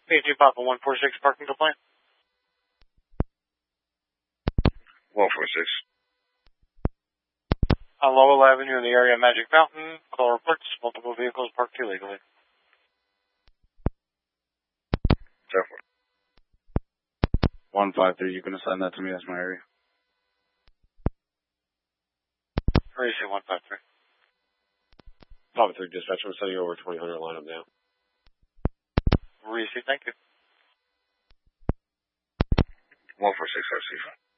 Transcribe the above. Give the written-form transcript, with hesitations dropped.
PG Papa 146 parking complaint. 146. On Lowell Avenue in the area of Magic Fountain, call reports, multiple vehicles parked illegally. 153, you can assign that to me, that's my area. Where is it, 153? Papa 3 dispatch, I'm sending you over 2000 lineup now. Reese, thank you. 146 RC.